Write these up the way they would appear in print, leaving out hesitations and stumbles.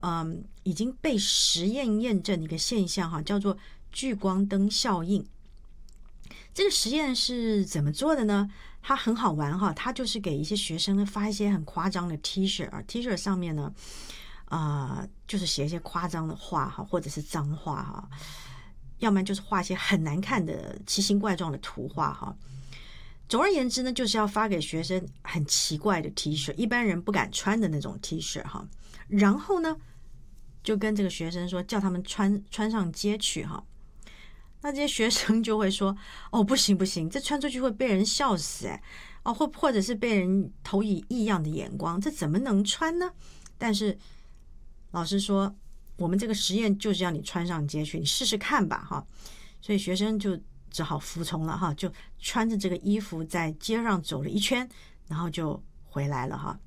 已经被实验验证的一个现象哈，叫做聚光灯效应。这个实验是怎么做的呢？它很好玩哈，它就是给一些学生呢发一些很夸张的 T 恤啊 ，T 恤上面呢，就是写一些夸张的话哈，或者是脏话哈，要不然就是画一些很难看的奇形怪状的图画哈。总而言之呢，就是要发给学生很奇怪的 T 恤，一般人不敢穿的那种 T 恤哈。然后呢，就跟这个学生说，叫他们穿上街去哈。那这些学生就会说：“哦，不行不行，这穿出去会被人笑死哎，哦，或者是被人投以异样的眼光，这怎么能穿呢？”但是老师说，我们这个实验就是要你穿上街去，你试试看吧哈。所以学生就只好服从了哈，就穿着这个衣服在街上走了一圈，然后就回来了哈。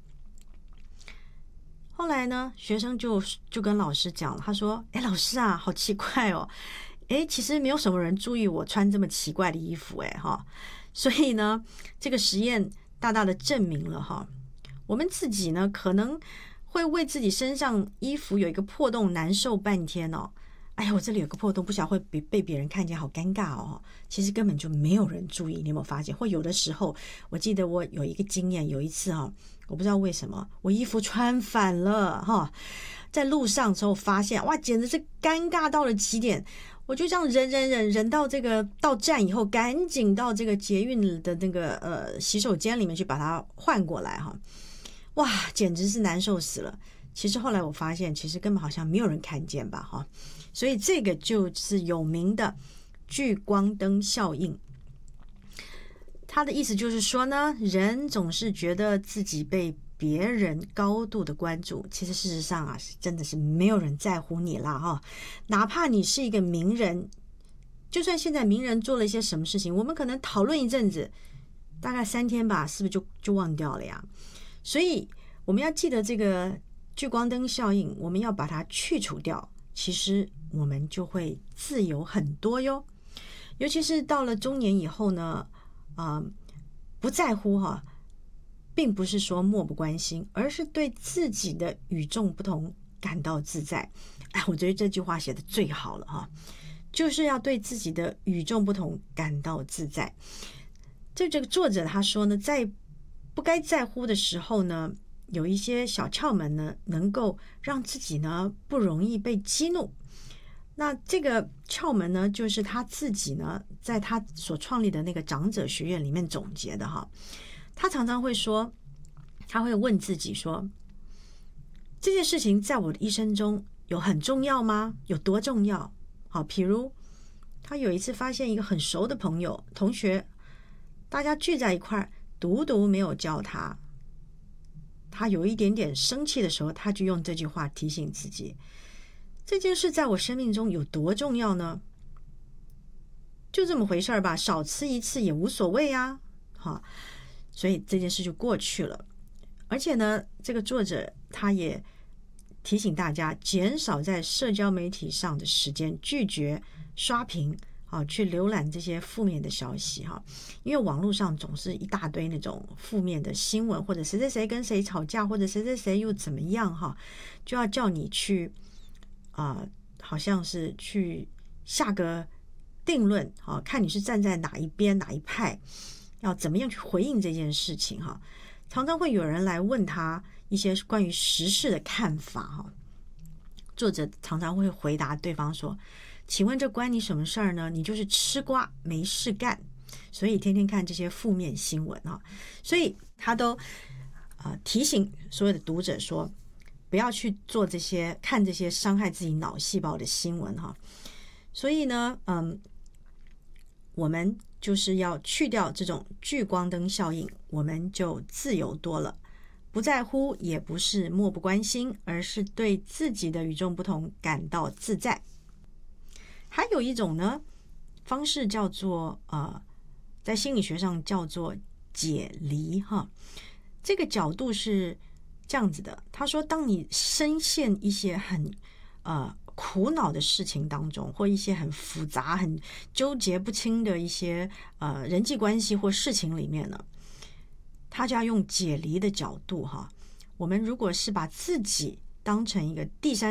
后来呢，学生就跟老师讲了，他说：“哎，老师啊，好奇怪哦。”其实没有什么人注意我穿这么奇怪的衣服哈，所以呢，这个实验大大的证明了哈，我们自己呢可能会为自己身上衣服有一个破洞难受半天哦。哎呀，我这里有个破洞，不晓得会被别人看见，好尴尬哦。其实根本就没有人注意，你有没有发现？或有的时候，我记得我有一个经验，有一次我不知道为什么我衣服穿反了哈，在路上之后发现，哇，简直是尴尬到了极点。我就这样忍到这个到站以后，赶紧到这个捷运的那个洗手间里面去把它换过来哈。哇，简直是难受死了。其实后来我发现，其实根本好像没有人看见吧哈。所以这个就是有名的聚光灯效应。它的意思就是说呢，人总是觉得自己被别人高度的关注，其实事实上啊，真的是没有人在乎你啦哈。哪怕你是一个名人，就算现在名人做了一些什么事情，我们可能讨论一阵子，大概3天吧，是不是就忘掉了呀？所以我们要记得这个聚光灯效应，我们要把它去除掉，其实我们就会自由很多哟。尤其是到了中年以后呢，不在乎哈，并不是说漠不关心，而是对自己的与众不同感到自在。我觉得这句话写的最好了哈，就是要对自己的与众不同感到自在。这个作者他说呢，在不该在乎的时候呢，有一些小窍门呢，能够让自己呢不容易被激怒。那这个窍门呢，就是他自己呢，在他所创立的那个长者学院里面总结的哈。他常常会说，他会问自己说，这件事情在我的一生中有很重要吗？有多重要？好，譬如他有一次发现一个很熟的朋友同学，大家聚在一块儿，独没有叫他，他有一点点生气的时候，他就用这句话提醒自己，这件事在我生命中有多重要呢？就这么回事儿吧，少吃一次也无所谓啊，所以这件事就过去了。而且呢，这个作者他也提醒大家，减少在社交媒体上的时间，拒绝刷屏，去浏览这些负面的消息哈，因为网络上总是一大堆那种负面的新闻，或者谁谁谁跟谁吵架，或者谁谁谁又怎么样哈，就要叫你去好像是去下个定论看你是站在哪一边哪一派，要怎么样去回应这件事情哈。常常会有人来问他一些关于时事的看法哈，作者常常会回答对方说，请问这关你什么事儿呢？你就是吃瓜没事干，所以天天看这些负面新闻所以他都提醒所有的读者说，不要去做这些看这些伤害自己脑细胞的新闻哈。所以呢我们就是要去掉这种聚光灯效应，我们就自由多了。不在乎也不是漠不关心，而是对自己的与众不同感到自在。还有一种呢方式叫做在心理学上叫做解离哈。这个角度是这样子的，他说当你深陷一些很苦恼的事情当中，或一些很复杂很纠结不清的一些人际关系或事情里面呢，他就要用解离的角度哈。我们如果是把自己当成一个第三